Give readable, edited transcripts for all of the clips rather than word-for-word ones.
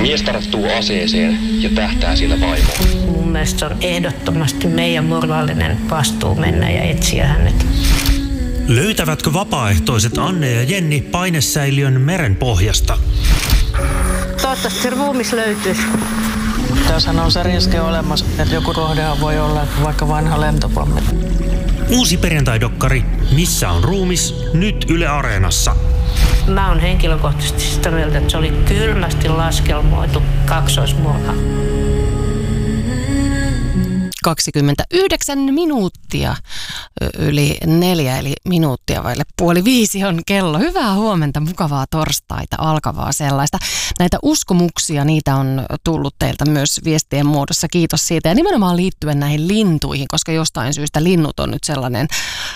Mies tarttuu aseeseen ja tähtää sillä vaimoon. Mun mielestä se on ehdottomasti meidän moraalinen vastuu mennä ja etsiä hänet. Löytävätkö vapaaehtoiset Anne ja Jenni painesäiliön meren pohjasta? Toivottavasti se ruumis löytyisi. Tässähän on se riski olemassa, että joku rohdehan voi olla vaikka vanha lentopommi. Uusi perjantai-dokkari Missä on ruumis? Nyt Yle Areenassa. Mä oon henkilökohtaisesti sitä mieltä, että se oli kylmästi laskelmoitu kaksoismurha. 29 minuuttia yli 4, eli minuuttia vaille 4:30 on kello. Hyvää huomenta, mukavaa torstaita, alkavaa sellaista. Näitä uskomuksia, niitä on tullut teiltä myös viestien muodossa. Kiitos siitä. Ja nimenomaan liittyen näihin lintuihin, koska jostain syystä linnut on nyt sellainen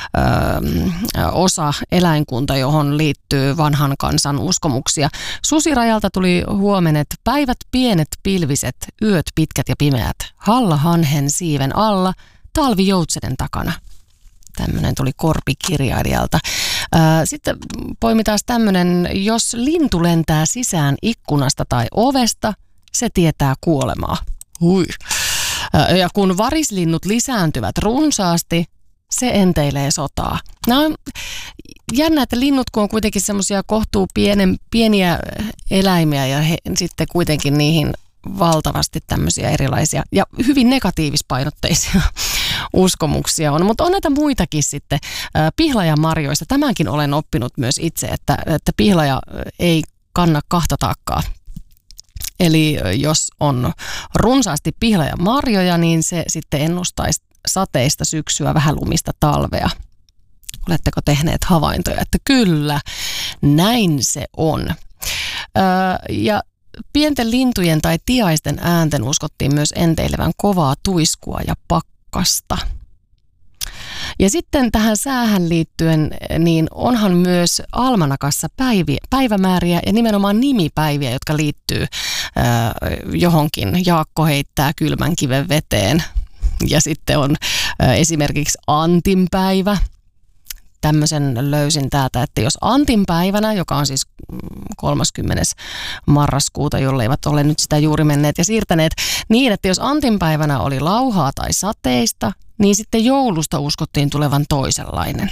osa eläinkunta, johon liittyy vanhan kansan uskomuksia. Susirajalta tuli huomenet: päivät pienet, pilviset, yöt pitkät ja pimeät. Halla hanhen siiven alla, talvi joutsenen takana. Tämmöinen tuli korpikirjailijalta. Sitten poimitaan tämmöinen: jos lintu lentää sisään ikkunasta tai ovesta, se tietää kuolemaa. Hui. Ja kun varislinnut lisääntyvät runsaasti, se enteilee sotaa. Nämä on jännä, että linnut, kun on kuitenkin semmoisia kohtuu pieniä eläimiä ja he sitten kuitenkin niihin valtavasti tämmöisiä erilaisia ja hyvin negatiivispainotteisia uskomuksia on. Mutta on näitä muitakin sitten. Pihlajanmarjoista, tämänkin olen oppinut myös itse, että pihlaja ei kanna kahta taakkaa. Eli jos on runsaasti pihlajanmarjoja, niin se sitten ennustaisi sateista syksyä, vähän lumista talvea. Oletteko tehneet havaintoja, että kyllä, näin se on. Ja pienten lintujen tai tiaisten äänten uskottiin myös enteilevän kovaa tuiskua ja pakkasta. Ja sitten tähän säähän liittyen, niin onhan myös almanakassa päivämääriä ja nimenomaan nimipäiviä, jotka liittyy johonkin. Jaakko heittää kylmän kiven veteen. Ja sitten on esimerkiksi Antinpäivä. Tämmöisen löysin täältä, että jos Antinpäivänä, joka on siis 30. marraskuuta, jolleivät ole nyt sitä juuri menneet ja siirtäneet, niin että jos Antinpäivänä oli lauhaa tai sateista, niin sitten joulusta uskottiin tulevan toisenlainen.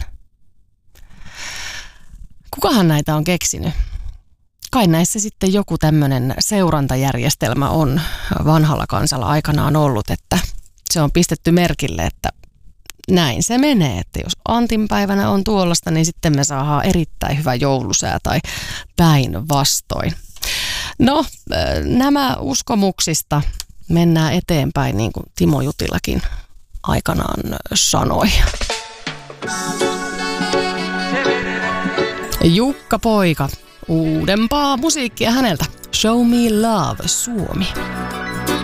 Kukahan näitä on keksinyt? Kai näissä sitten joku tämmöinen seurantajärjestelmä on vanhalla kansalla aikanaan ollut, että se on pistetty merkille, että näin se menee, että jos Antinpäivänä on tuollaista, niin sitten me saadaan erittäin hyvä joulusää tai päinvastoin. No, nämä uskomuksista mennään eteenpäin, niin kuin Timo Jutilakin aikanaan sanoi. Jukka Poika, uudempaa musiikkia häneltä. Show Me Love, Suomi.